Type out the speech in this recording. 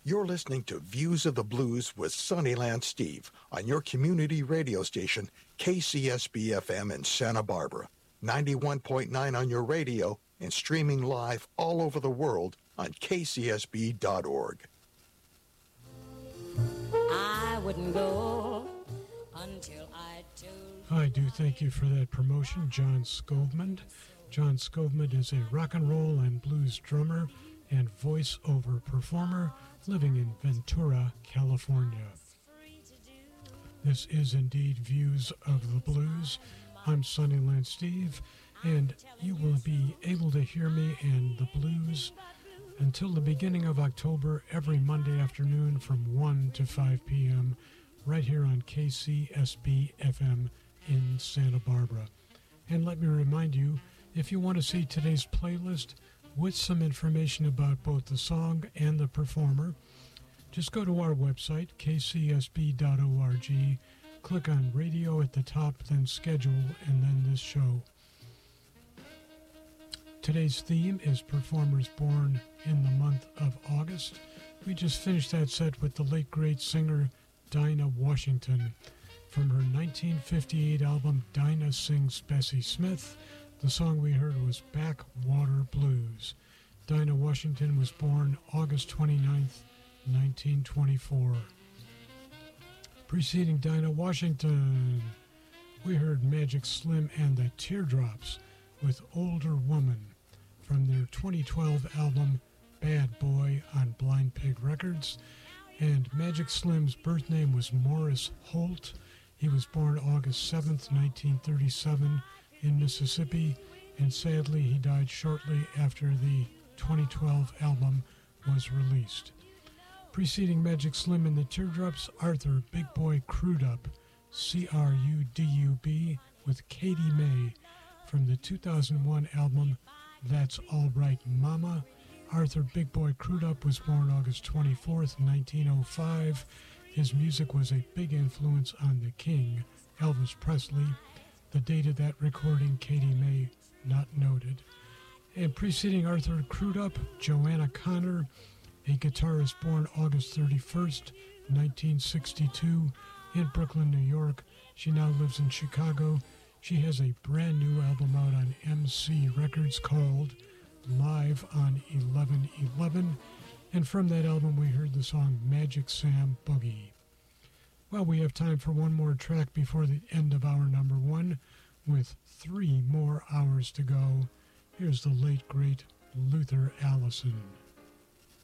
You're listening to Views of the Blues with Sunnyland Steve on your community radio station, KCSB-FM in Santa Barbara, 91.9 on your radio, and streaming live all over the world on kcsb.org. I wouldn't go until I told. I do thank you for that promotion, John Scovemond. John Scovemond is a rock and roll and blues drummer and voice-over performer living in Ventura, California. This is indeed Views of the Blues. I'm Sunnyland Steve, and you will be able to hear me and the blues until the beginning of October every Monday afternoon from 1 to 5 p.m. right here on KCSB-FM in Santa Barbara. And let me remind you, if you want to see today's playlist with some information about both the song and the performer, just go to our website, kcsb.org, click on radio at the top, then schedule, and then this show. Today's theme is performers born in the month of August. We just finished that set with the late great singer Dinah Washington from her 1958 album Dinah Sings Bessie Smith. The song we heard was Backwater Blues. Dinah Washington was born August 29th, 1924. Preceding Dinah Washington, we heard Magic Slim and the Teardrops with Older Woman from their 2012 album Bad Boy on Blind Pig Records. And Magic Slim's birth name was Morris Holt. He was born August 7th, 1937 in Mississippi, and sadly he died shortly after the 2012 album was released. Preceding Magic Slim and the Teardrops, Arthur Big Boy Crudup, C-R-U-D-U-B, with Katie May from the 2001 album That's All Right Mama. Arthur Big Boy Crudup was born August 24th, 1905. His music was a big influence on the King, Elvis Presley. The date of that recording, Katie May, not noted. And preceding Arthur Crudup, Joanna Connor, a guitarist born August 31st, 1962, in Brooklyn, New York. She now lives in Chicago. She has a brand new album out on MC Records called Live on 11/11, and from that album we heard the song Magic Sam Boogie. Well, we have time for one more track before the end of hour number one, with 3 more hours to go. Here's the late, great Luther Allison.